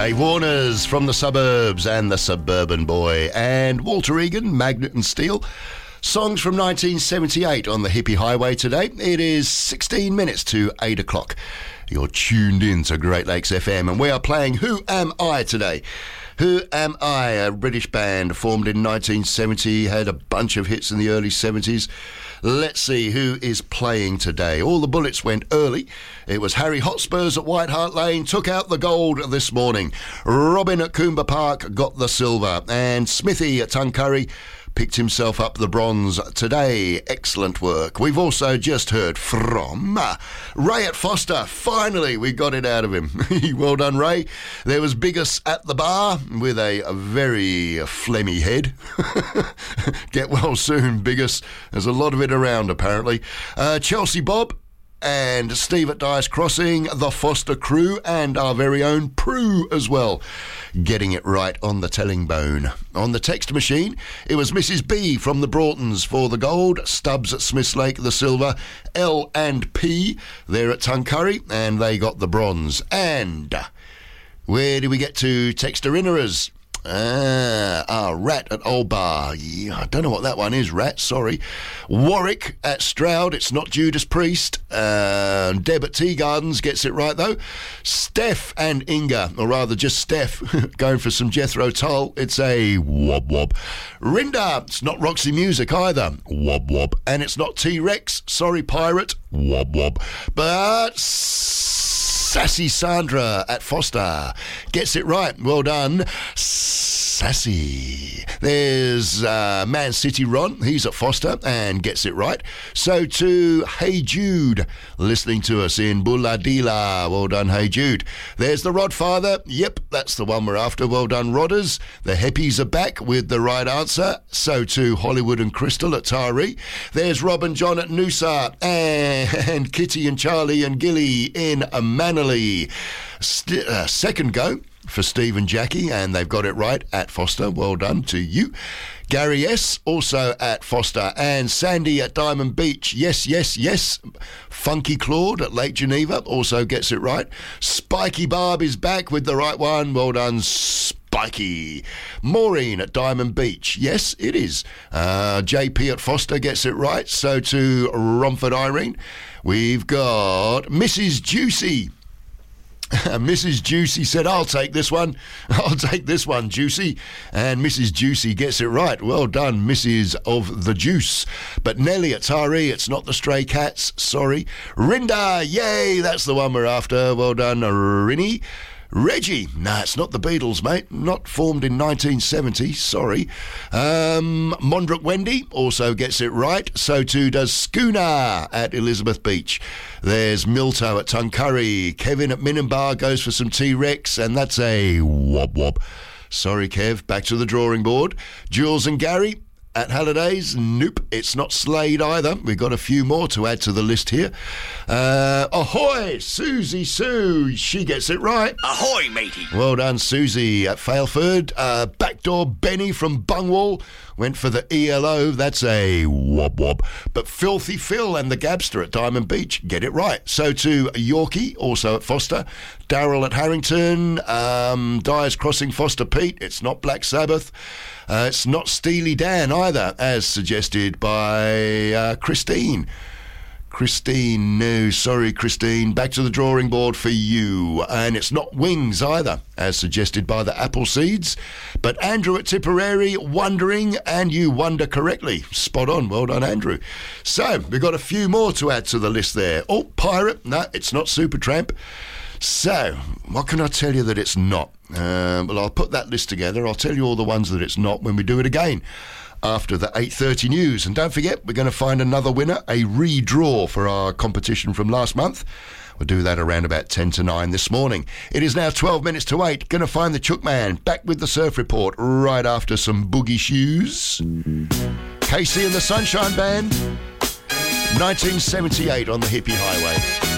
Dave Warner's From the Suburbs and The Suburban Boy, and Walter Egan, Magnet and Steel. Songs from 1978 on the Hippie Highway today. It is 16 minutes to 8 o'clock. You're tuned in to Great Lakes FM, and we are playing Who Am I today. Who Am I, a British band formed in 1970, had a bunch of hits in the early 70s. Let's see who is playing today. All the bullets went early. It was Harry Hotspurs at White Hart Lane, took out the gold this morning. Robin at Coomber Park got the silver. And Smithy at Tuncurry picked himself up the bronze today. Excellent work. We've also just heard from Ray at Foster. Finally, we got it out of him. Well done, Ray. There was Biggest at the bar with a very phlegmy head. Get well soon, Biggest. There's a lot of it around, apparently. Chelsea Bob and Steve at Dice Crossing, the Foster crew, and our very own Prue as well. Getting it right on the telling bone. On the text machine, it was Mrs. B from the Broughtons for the gold, Stubbs at Smiths Lake the silver, L and P there at Tuncurry, and they got the bronze. And where do we get to, Texterinnerers? Rat at Old Bar. Yeah, I don't know what that one is, Rat, sorry. Warwick at Stroud, it's not Judas Priest. Deb at Tea Gardens gets it right, though. Steph and Inga, or rather just Steph, going for some Jethro Tull. It's a wob wob. Rinda, it's not Roxy Music either. Wob wob. And it's not T-Rex, sorry Pirate. Wob wob. But Sassy Sandra at Foster gets it right. Well done, Sassy. There's Man City Ron. He's at Foster and gets it right. So to Hey Jude, listening to us in Bulladila. Well done, Hey Jude. There's the Rodfather. Yep, that's the one we're after. Well done, Rodders. The Hippies are back with the right answer. So to Hollywood and Crystal at Taree. There's Rob and John at Noosa, and Kitty and Charlie and Gilly in Manila. Second go for Steve and Jackie, and they've got it right at Foster. Well done to you. Gary S. also at Foster, and Sandy at Diamond Beach. Yes, yes, yes. Funky Claude at Lake Geneva also gets it right. Spiky Barb is back with the right one. Well done, Spiky. Maureen at Diamond Beach. Yes, it is. JP at Foster gets it right. So to Romford Irene. We've got Mrs. Juicy. Mrs. Juicy said, I'll take this one. I'll take this one, Juicy. And Mrs. Juicy gets it right. Well done, Mrs. of the Juice. But Nelly at Taree, it's not the Stray Cats. Sorry. Rinda, yay, that's the one we're after. Well done, Rinny. Reggie, no, it's not the Beatles, mate. Not formed in 1970, sorry. Mondrick Wendy also gets it right. So too does Schooner at Elizabeth Beach. There's Milto at Tuncurry. Kevin at Minimbar goes for some T-Rex, and that's a wob wob. Sorry, Kev, back to the drawing board. Jules and Gary at Hallidays, nope, it's not Slade either. We've got a few more to add to the list here. Ahoy, Susie Sue, she gets it right. Ahoy, matey. Well done, Susie at Failford. Backdoor Benny from Bungwall went for the ELO. That's a wob wob. But Filthy Phil and the Gabster at Diamond Beach get it right. So to Yorkie, also at Foster. Darryl at Harrington. Dyers Crossing, Foster Pete. It's not Black Sabbath. It's not Steely Dan either, as suggested by Christine. Christine, no, sorry, Christine. Back to the drawing board for you. And it's not Wings either, as suggested by the Apple Seeds. But Andrew at Tipperary, Wondering, and you wonder correctly. Spot on. Well done, Andrew. So, we've got a few more to add to the list there. Oh, Pirate. No, it's not Supertramp. So, what can I tell you that it's not? Well, I'll put that list together. I'll tell you all the ones that it's not when we do it again after the 8:30 news. And don't forget, we're going to find another winner, a redraw for our competition from last month. We'll do that around about 10 to 9 this morning. It is now 12 minutes to 8. Going to find the Chook Man. Back with the Surf Report right after some Boogie Shoes. Casey and the Sunshine Band, 1978 on the Hippie Highway.